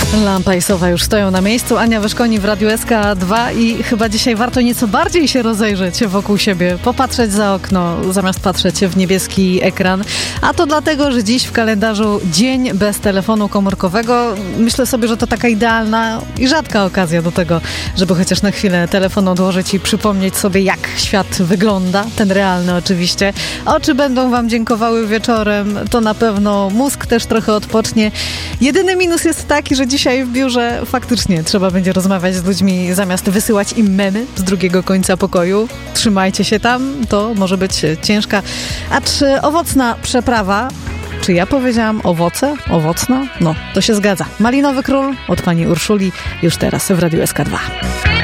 Lampa i sowa już stoją na miejscu. Ania Wyszkoni w Radiu SK2 i chyba dzisiaj warto nieco bardziej się rozejrzeć wokół siebie, popatrzeć za okno, zamiast patrzeć w niebieski ekran. A to dlatego, że dziś w kalendarzu dzień bez telefonu komórkowego. Myślę sobie, że to taka idealna i rzadka okazja do tego, żeby chociaż na chwilę telefon odłożyć i przypomnieć sobie, jak świat wygląda. Ten realny oczywiście. Oczy będą wam dziękowały wieczorem. To na pewno mózg też trochę odpocznie. Jedyny minus jest taki, że dzisiaj w biurze faktycznie trzeba będzie rozmawiać z ludźmi zamiast wysyłać im memy z drugiego końca pokoju. Trzymajcie się tam, to może być ciężka. A czy owocna przeprawa? Czy ja powiedziałam owoce? Owocna? No, to się zgadza. Malinowy Król od pani Urszuli już teraz w Radiu SK2.